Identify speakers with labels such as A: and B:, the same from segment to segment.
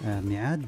A: ميعاد،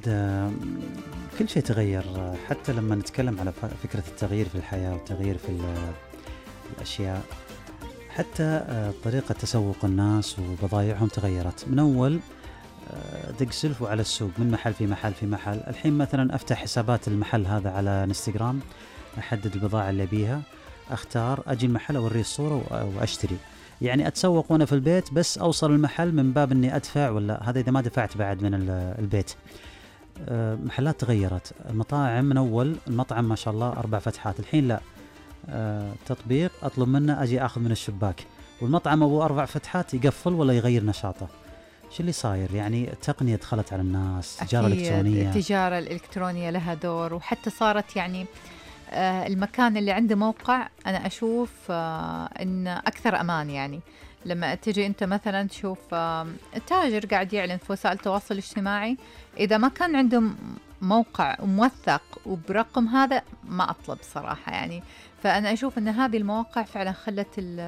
A: كل شيء تغير. حتى لما نتكلم على فكرة التغيير في الحياة والتغيير في الأشياء، حتى طريقة تسوق الناس وبضائعهم تغيرت. من أول دق سلفه على السوق من محل في محل في محل، الحين مثلا أفتح حسابات المحل هذا على انستغرام، أحدد البضاعة اللي بيها، أختار، أجي المحل أوريه الصورة وأشتري. يعني أتسوق وأنا في البيت، بس أوصل المحل من باب أني أدفع، ولا هذا إذا ما دفعت بعد من البيت. محلات تغيرت. المطاعم من أول المطعم ما شاء الله 4 فتحات، الحين لا، تطبيق أطلب منه أجي أخذ من الشباك، والمطعم أبو 4 فتحات يقفل ولا يغير نشاطه. شو اللي صاير؟ يعني التقنية دخلت على الناس، التجارة الإلكترونية.
B: التجارة الإلكترونية لها دور، وحتى صارت يعني المكان اللي عنده موقع أنا أشوف إن أكثر أمان. يعني لما تجي أنت مثلا تشوف تاجر قاعد يعلن في وسائل التواصل الاجتماعي، إذا ما كان عنده موقع موثق وبرقم هذا ما أطلب صراحة يعني. فأنا أشوف أن هذه المواقع فعلا خلت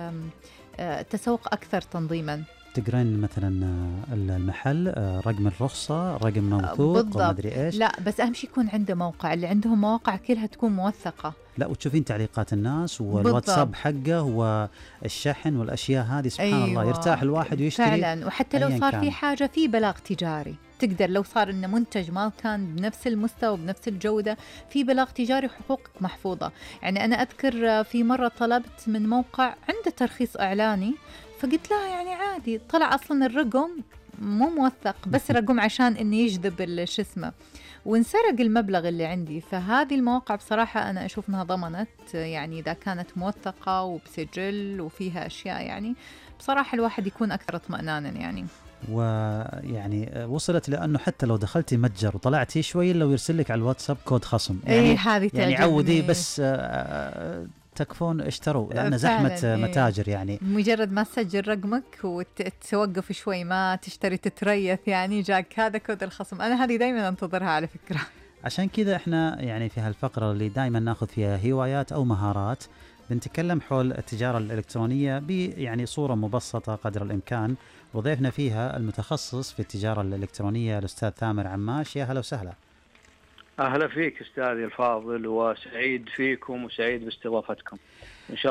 B: التسوق أكثر تنظيما.
A: تقرين مثلا المحل رقم الرخصة، رقم موثوق وما أدري إيش.
B: لا بس أهم شيء يكون عنده موقع، اللي عندهم مواقع كلها تكون موثقة.
A: لا، وتشوفين تعليقات الناس والواتساب حقه والشحن والأشياء هذه، سبحان
B: أيوة.
A: الله، يرتاح الواحد ويشتري
B: فعلا. وحتى لو صار في حاجة في بلاغ تجاري، تقدر لو صار إن منتج ما كان بنفس المستوى بنفس الجودة، في بلاغ تجاري وحقوقك محفوظة. يعني أنا أذكر في مرة طلبت من موقع عنده ترخيص إعلاني، فقلت لها يعني عادي، طلع أصلا الرقم مو موثق، بس رقم عشان إنه يجذب شو اسمه، وانسرق المبلغ اللي عندي. فهذه المواقع بصراحة أنا أشوف أنها ضمنت، يعني إذا كانت موثقة وبسجل وفيها أشياء، يعني بصراحة الواحد يكون أكثر اطمئنانا يعني.
A: ويعني وصلت لأنه حتى لو دخلتي متجر وطلعتي شوي، لو يرسل لك على الواتساب كود خصم، يعني
B: هذه
A: يعني عودي بس تكفون اشتروا، لأن زحمة متاجر. يعني
B: مجرد ما تسجل رقمك وتوقف شوي، ما تشتري تتريث، يعني جاك هذا كود الخصم. أنا هذه دايما أنتظرها على فكرة.
A: عشان كذا احنا يعني في هالفقرة اللي دايما ناخذ فيها هوايات أو مهارات، بنتكلم حول التجارة الإلكترونية يعني صورة مبسطة قدر الإمكان، وضيفنا فيها المتخصص في التجارة الإلكترونية الأستاذ ثامر عماش. يا هلا وسهلا.
C: أهلا فيك أستاذي الفاضل، وسعيد فيكم وسعيد باستضافتكم إن شاء